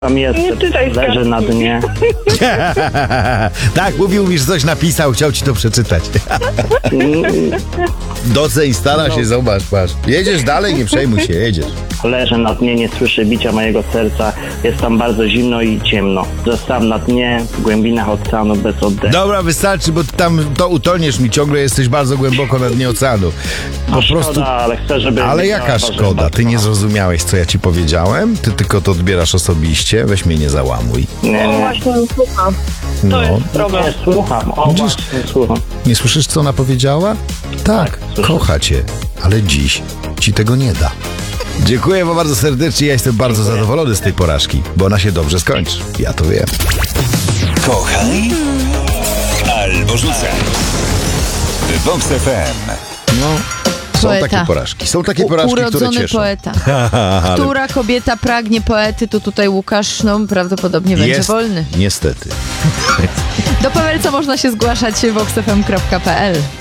Tam jest, Nie czytaj leży na kartki. dnie. Tak, mówił mi, że coś napisał, chciał ci to przeczytać. Doceń, stara się, zobacz, patrz. Jedziesz dalej, nie przejmuj się, jedziesz. Leży na dnie, nie słyszy bicia mojego serca. Jest tam bardzo zimno i ciemno. Zostałem na dnie, w głębinach oceanu bez oddechu. Dobra, wystarczy, bo tam to utoniesz mi, ciągle jesteś bardzo głęboko na dnie oceanu. Po No prostu... szkoda, ale chcę, żeby... Ale wiedziała, jaka że szkoda? bardzo Ty nie kocham. zrozumiałeś, co ja ci powiedziałem? Ty tylko to odbierasz osobiście? Weź mnie nie załamuj. Nie, O, nie. właśnie słucham. No, jest problem. Nie, słucham. O, Widzisz? właśnie, słucham. nie słyszysz, co ona powiedziała? Tak, słyszę. kocha cię, ale dziś ci tego nie da. Dziękuję wam bardzo serdecznie, ja jestem bardzo zadowolony z tej porażki, bo ona się dobrze skończy. Ja to wiem. Kochaj albo rzucaj. Vox FM. No, są Poeta. takie porażki. Są takie porażki, które Urodzony cieszą. poeta. Ale Która kobieta pragnie poety, to tutaj Łukasz, no prawdopodobnie będzie jest, wolny. niestety. Do Pawelca można się zgłaszać voxfm.pl.